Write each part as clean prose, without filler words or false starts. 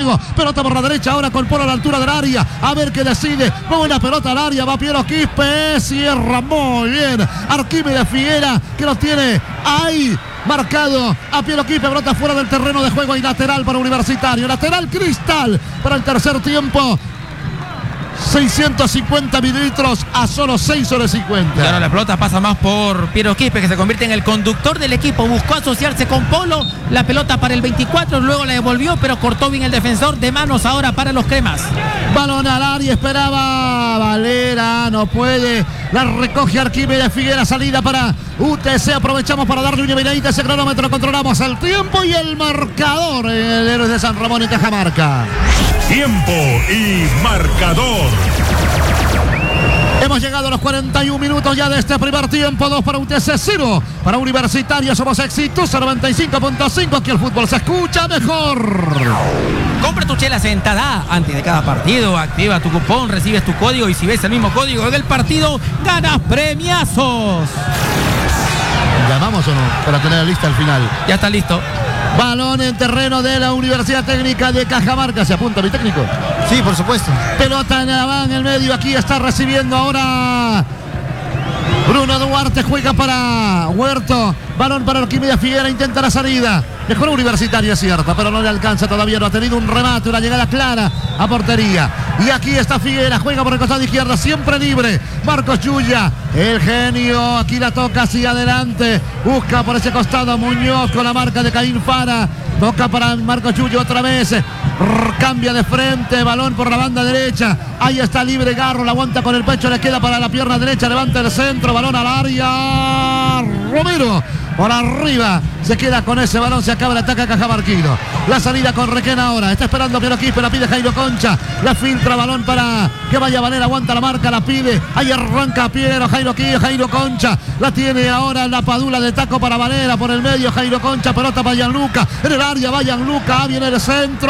juego. Pelota por la derecha ahora con Polo a la altura del área. A ver qué decide. Buena pelota al área. Va Piero Quispe. Cierra muy bien Arquímedes Figuera, que lo tiene ahí marcado a Piero Quispe. Pelota fuera del terreno de juego y lateral para Universitario. Lateral Cristal para el tercer tiempo. 650 mililitros a solo 6 sobre 50. Y ahora la pelota pasa más por Piero Quispe, que se convierte en el conductor del equipo. Buscó asociarse con Polo. La pelota para el 24, luego la devolvió, pero cortó bien el defensor. De manos ahora para los cremas. Balón al área, esperaba Valera, no puede. La recoge Arquímedes Figuera, salida para UTC. Aprovechamos para darle una miradita a ese cronómetro. Controlamos el tiempo y el marcador. El Héroes de San Ramón y Cajamarca. Tiempo y marcador. Hemos llegado a los 41 minutos ya de este primer tiempo. 2 para UTC, 0 para Universitario. Somos exitosos, 95.5. Aquí el fútbol se escucha mejor. Compra tu chela sentada antes de cada partido. Activa tu cupón, recibes tu código y si ves el mismo código en el partido, ganas premiazos. ¿Llamamos o no? Para tener la lista al final. Ya está listo. Balón en terreno de la Universidad Técnica de Cajamarca. ¿Se apunta mi técnico? Sí, por supuesto. Pelota en el medio. Aquí está recibiendo ahora Bruno Duarte. Juega para Huerto. Balón para Arquímedes Figuera. Intenta la salida. Mejor Universitario, es cierto, pero no le alcanza todavía. No ha tenido un remate, una llegada clara a portería. Y aquí está Figuera. Juega por el costado izquierdo. Siempre libre. Marcos Yuya. El genio. Aquí la toca hacia adelante. Busca por ese costado Muñoz con la marca de Caín Fara. Toca para Marcos Yuya otra vez. Cambia de frente. Balón por la banda derecha. Ahí está libre Garro. La aguanta con el pecho. Le queda para la pierna derecha. Levanta el centro. Balón al área. Romero. Por arriba, se queda con ese balón, se acaba el ataque a Cajamarquino. La salida con Requena ahora, está esperando Piero Quispe, la pide Jairo Concha, la filtra, balón para que vaya Valera, aguanta la marca, la pide, ahí arranca Piero, Jairo Concha, la tiene ahora la Padula de taco para Valera, por el medio Jairo Concha, pelota para Gianluca, en el área va Gianluca, viene el centro,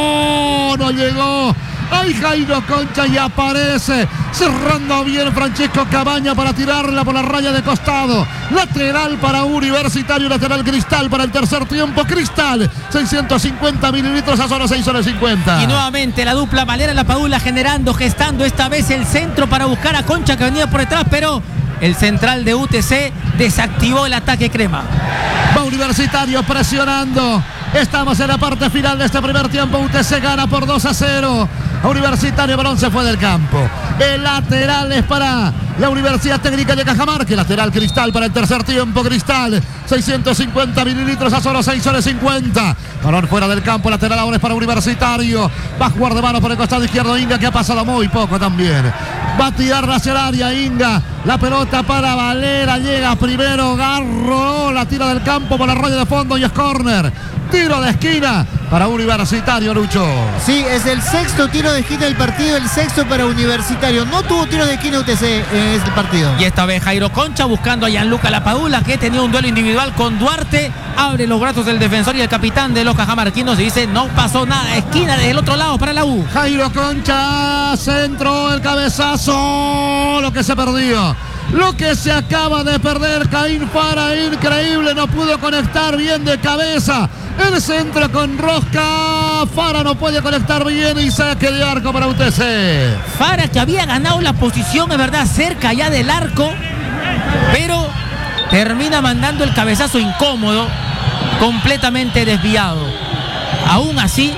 no llegó. ¡Ay, Jairo Concha! Y aparece cerrando bien Francesco Cabaña para tirarla por la raya de costado. Lateral para Universitario, lateral Cristal para el tercer tiempo. Cristal, 650 mililitros a solo 6 sobre 50. Y nuevamente la dupla Valera-La Padula gestando esta vez el centro para buscar a Concha que venía por detrás, pero el central de UTC desactivó el ataque crema. Va Universitario presionando. Estamos en la parte final de este primer tiempo. UTC gana por 2-0. Universitario, balón se fue del campo. El lateral es para la Universidad Técnica de Cajamarca. El lateral Cristal para el tercer tiempo. Cristal, 650 mililitros a solo 6 sobre 50. Balón fuera del campo. Lateral ahora es para Universitario. Va a jugar de mano por el costado izquierdo Inga, que ha pasado muy poco también. Va a tirar hacia el área Inga. La pelota para Valera. Llega primero Garro. La tira del campo por la raya de fondo y es córner. Tiro de esquina para Universitario, Lucho. Sí, es el sexto tiro de esquina del partido, el sexto para Universitario. No tuvo tiro de esquina UTC en este partido. Y esta vez Jairo Concha buscando a Gianluca La Padula, que tenía un duelo individual con Duarte. Abre los brazos del defensor y el capitán de los cajamarquinos y dice: no pasó nada. Esquina del otro lado para la U. Jairo Concha, centro, el cabezazo. Lo que se perdió. Lo que se acaba de perder Caín Fara, increíble, no pudo conectar bien de cabeza. El centro con rosca. Fara no puede conectar bien y saque de arco para UTC. Fara, que había ganado la posición, es verdad, cerca ya del arco, pero termina mandando el cabezazo incómodo, completamente desviado. Aún así,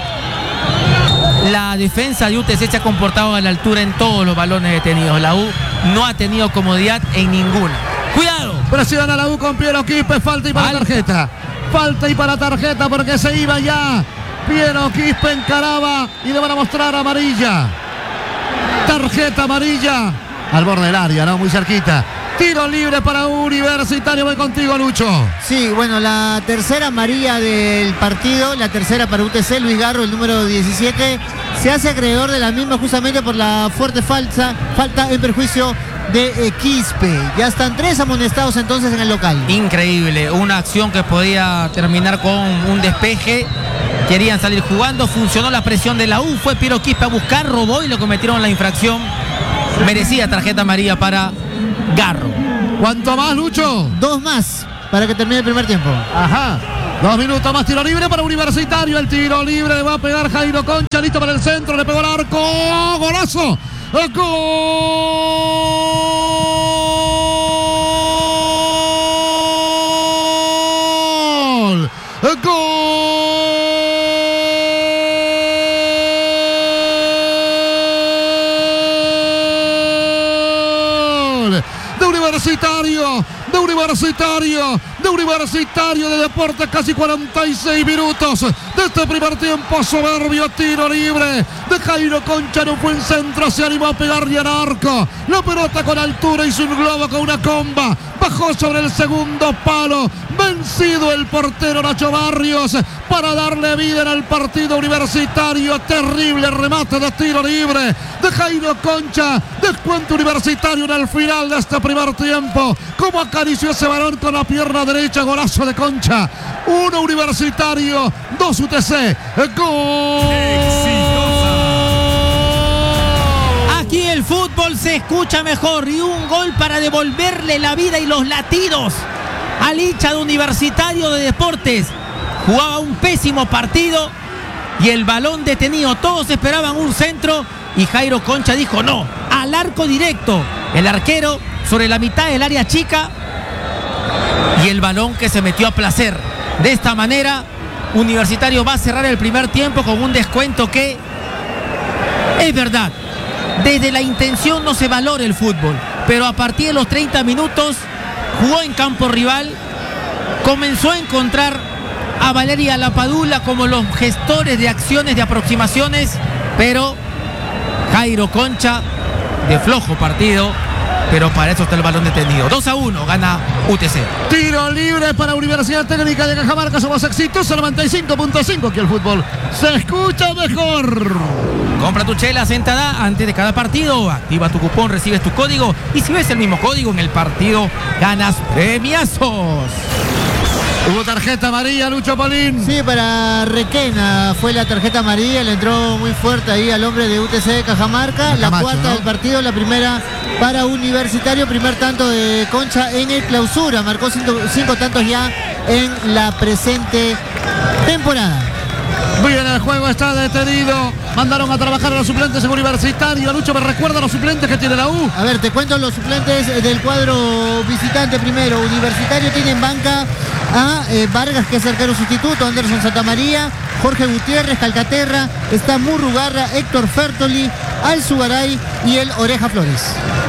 la defensa de UTC se ha comportado a la altura en todos los balones detenidos. La U no ha tenido comodidad en ninguna. ¡Cuidado! Presiona la U con Piero Quispe, falta y para tarjeta. Falta y para tarjeta porque se iba ya. Piero Quispe encaraba y le van a mostrar amarilla. Tarjeta amarilla al borde del área, ¿no? Muy cerquita. Tiro libre para Universitario. Voy contigo, Lucho. Sí, bueno, la tercera amarilla del partido, la tercera para UTC. Luis Garro, el número 17, se hace acreedor de la misma justamente por la fuerte falta en perjuicio de Quispe. Ya están 3 amonestados entonces en el local. Increíble, una acción que podía terminar con un despeje. Querían salir jugando, funcionó la presión de la U, fue Piero Quispe a buscar, robó y le cometieron la infracción. Merecía tarjeta amarilla para Garro. ¿Cuánto más, Lucho? 2 más para que termine el primer tiempo. Ajá. 2 minutos más, tiro libre para Universitario. El tiro libre le va a pegar Jairo Concha, listo para el centro, le pegó al arco. ¡Golazo! ¡Gol! ¡Gol! De Universitario de Deportes, casi 46 minutos de este primer tiempo. Soberbio tiro libre de Jairo Concha, no fue en centro, se animó a pegarle al arco. La pelota con altura, hizo un globo con una comba, bajó sobre el segundo palo. Vencido el portero Nacho Barrios para darle vida en el partido Universitario. Terrible remate de tiro libre de Jairo Concha. Descuento Universitario en el final de este primer tiempo. Como acarició ese balón con la pierna derecha. Golazo de Concha. 1 Universitario, 2 UTC. ¡Gol! Aquí el fútbol se escucha mejor y un gol para devolverle la vida y los latidos al hincha de Universitario de Deportes. Jugaba un pésimo partido y el balón detenido. Todos esperaban un centro y Jairo Concha dijo no, al arco directo. El arquero sobre la mitad del área chica y el balón que se metió a placer. De esta manera, Universitario va a cerrar el primer tiempo con un descuento que es verdad. Desde la intención no se valora el fútbol, pero a partir de los 30 minutos jugó en campo rival, comenzó a encontrar a Valeria Lapadula como los gestores de acciones, de aproximaciones, pero Jairo Concha de flojo partido, pero para eso está el balón detenido. 2-1 gana UTC. Tiro libre para Universidad Técnica de Cajamarca. Somos exitosos, 95.5, que el fútbol se escucha mejor. Compra tu chela sentada antes de cada partido, activa tu cupón, recibes tu código y si ves el mismo código en el partido, ganas premiazos. Hubo tarjeta amarilla, Lucho Polín. Sí, para Requena fue la tarjeta amarilla, le entró muy fuerte ahí al hombre de UTC de Cajamarca. La cuarta del partido, la primera para Universitario, primer tanto de Concha en el clausura, marcó 5 tantos ya en la presente temporada. Bien, el juego está detenido. Mandaron a trabajar a los suplentes en Universitario. Lucho, ¿me recuerda los suplentes que tiene la U? A ver, te cuento los suplentes del cuadro visitante primero. Universitario tiene en banca a Vargas, que es arquero sustituto, Anderson Santamaría, Jorge Gutiérrez, Calcaterra, está Murrugarra, Héctor Fertoli, Alzugaray y el Oreja Flores.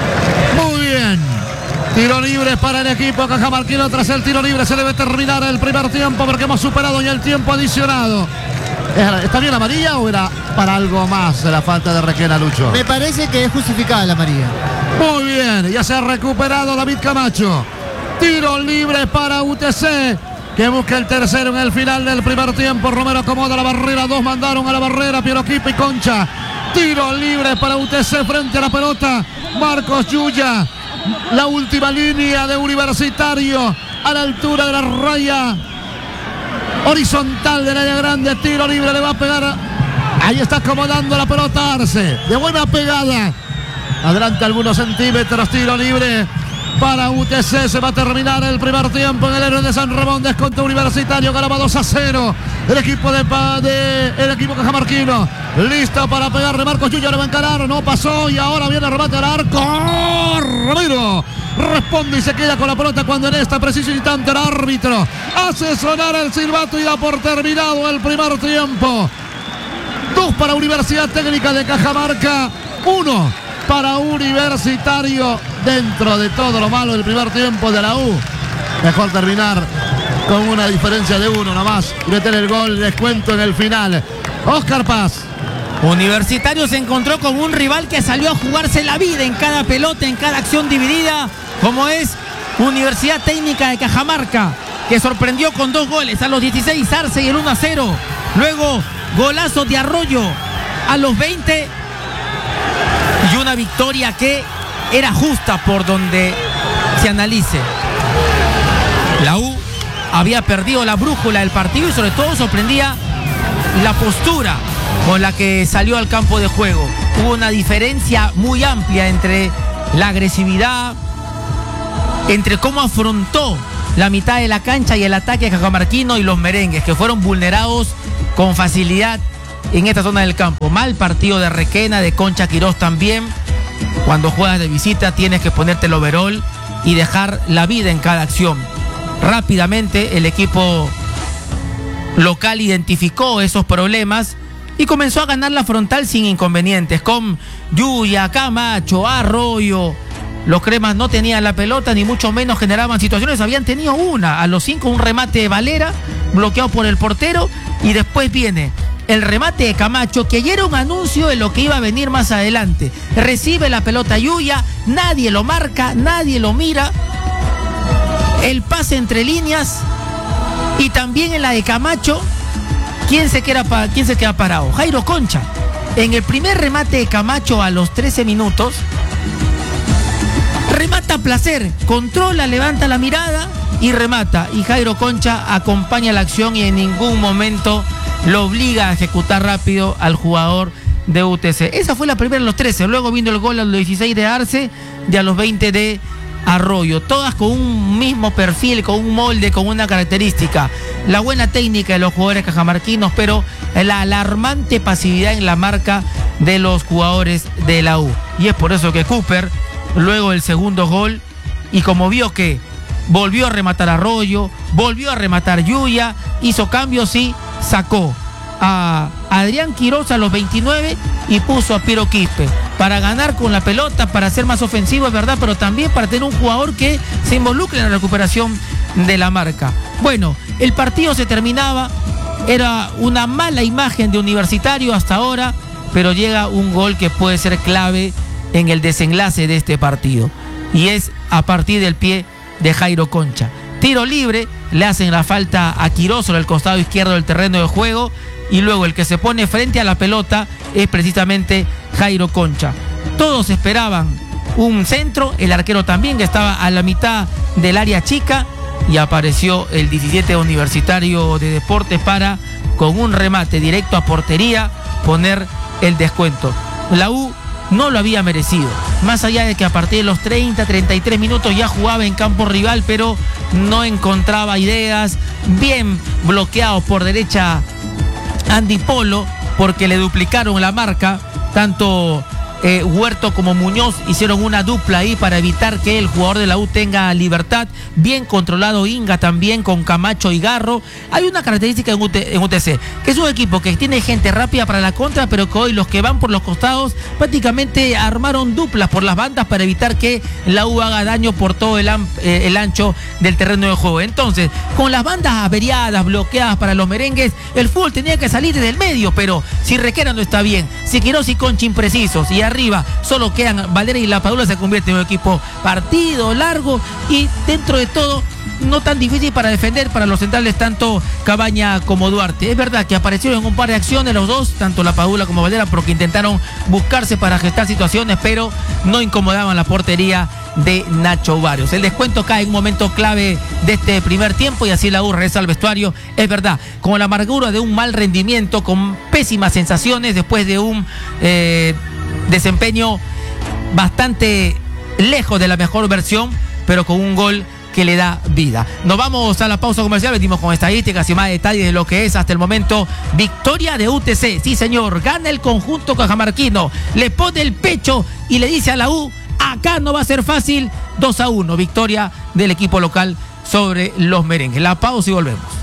Muy bien. Tiro libre para el equipo cajamarquino. Tras el tiro libre se debe terminar el primer tiempo porque hemos superado ya el tiempo adicionado. ¿Está bien la amarilla o era para algo más la falta de Requena, Lucho? Me parece que es justificada la amarilla. Muy bien, ya se ha recuperado David Camacho. Tiro libre para UTC, que busca el tercero en el final del primer tiempo. Romero acomoda la barrera, 2 mandaron a la barrera, Pieroquipa y Concha. Tiro libre para UTC frente a la pelota. Marcos Yuya, la última línea de Universitario, a la altura de la raya horizontal del área grande. Tiro libre, le va a pegar. Ahí está acomodando la pelota Arce, de buena pegada, adelante algunos centímetros. Tiro libre para UTC. Se va a terminar el primer tiempo en el Héroe de San Ramón. Desconto Universitario, ganaba 2-0 el equipo el equipo cajamarquino. Listo para pegarle. Marcos Yuya le va a encarar, no pasó y ahora viene el remate al arco. Ramiro responde y se queda con la pelota cuando en esta preciso instante el árbitro hace sonar el silbato y da por terminado el primer tiempo. 2 para Universidad Técnica de Cajamarca, 1 para Universitario. Dentro de todo lo malo del primer tiempo de la U, mejor terminar con una diferencia de 1 nomás y meter el gol, descuento en el final. Oscar Paz. Universitario se encontró con un rival que salió a jugarse la vida en cada pelota, en cada acción dividida, como es Universidad Técnica de Cajamarca, que sorprendió con 2 goles a los 16 Arce y el 1-0. Luego golazo de Arroyo a los 20 y una victoria que era justa por donde se analice. La U había perdido la brújula del partido y sobre todo sorprendía la postura con la que salió al campo de juego. Hubo una diferencia muy amplia entre la agresividad, entre cómo afrontó la mitad de la cancha y el ataque cajamarquino y los merengues, que fueron vulnerados con facilidad en esta zona del campo. Mal partido de Requena, de Concha Quirós también. Cuando juegas de visita tienes que ponerte el overall y dejar la vida en cada acción. Rápidamente el equipo local identificó esos problemas y comenzó a ganar la frontal sin inconvenientes, con Yuya, Camacho, Arroyo. Los cremas no tenían la pelota, ni mucho menos generaban situaciones. Habían tenido una, a los 5 un remate de Valera, bloqueado por el portero, y después viene el remate de Camacho, que ya era un anuncio de lo que iba a venir más adelante. Recibe la pelota Yuya, nadie lo marca, nadie lo mira. El pase entre líneas, y también en la de Camacho, ¿quién se queda parado? Jairo Concha. En el primer remate de Camacho a los 13 minutos, remata a placer, controla, levanta la mirada y remata. Y Jairo Concha acompaña la acción y en ningún momento lo obliga a ejecutar rápido al jugador de UTC. Esa fue la primera a los 13. Luego vino el gol a los 16 de Arce y a los 20 de Arroyo. Todas con un mismo perfil, con un molde, con una característica. La buena técnica de los jugadores cajamarquinos, pero la alarmante pasividad en la marca de los jugadores de la U. Y es por eso que Cooper, luego del segundo gol, y como vio que volvió a rematar Arroyo, volvió a rematar Yuya, hizo cambios y sacó a Adrián Quirós a los 29 y puso a Piero Quispe para ganar con la pelota, para ser más ofensivo, es verdad, pero también para tener un jugador que se involucre en la recuperación de la marca. Bueno, el partido se terminaba, era una mala imagen de Universitario hasta ahora, pero llega un gol que puede ser clave en el desenlace de este partido, y es a partir del pie de Jairo Concha. Tiro libre, le hacen la falta a Quirós sobre el costado izquierdo del terreno de juego, y luego el que se pone frente a la pelota es precisamente Jairo Concha. Todos esperaban un centro, el arquero también, que estaba a la mitad del área chica, y apareció el 17 Universitario de Deportes para, con un remate directo a portería, poner el descuento. La U no lo había merecido, más allá de que a partir de los 30, 33 minutos ya jugaba en campo rival, pero no encontraba ideas. Bien bloqueado por derecha Andy Polo, porque le duplicaron la marca. Tanto Huerto como Muñoz hicieron una dupla ahí para evitar que el jugador de la U tenga libertad. Bien controlado Inga también con Camacho y Garro. Hay una característica en UTC, que es un equipo que tiene gente rápida para la contra, pero que hoy los que van por los costados prácticamente armaron duplas por las bandas para evitar que la U haga daño por todo el ancho del terreno de juego. Entonces, con las bandas averiadas, bloqueadas para los merengues, el fútbol tenía que salir desde el medio, pero si Requena no está bien, si Quirós y Concha imprecisos, y arriba solo quedan Valera y La Padula, se convierte en un equipo partido, largo y dentro de todo no tan difícil para defender para los centrales, tanto Cabaña como Duarte. Es verdad que aparecieron en un par de acciones los dos, tanto La Padula como Valera, porque intentaron buscarse para gestar situaciones, pero no incomodaban la portería de Nacho Barrios. El descuento cae en un momento clave de este primer tiempo y así la U regresa al vestuario. Es verdad, con la amargura de un mal rendimiento, con pésimas sensaciones después de un desempeño bastante lejos de la mejor versión, pero con un gol que le da vida. Nos vamos a la pausa comercial, venimos con estadísticas y más detalles de lo que es hasta el momento victoria de UTC. Sí, señor, gana el conjunto cajamarquino, le pone el pecho y le dice a la U, acá no va a ser fácil. 2-1, victoria del equipo local sobre los merengues. La pausa y volvemos.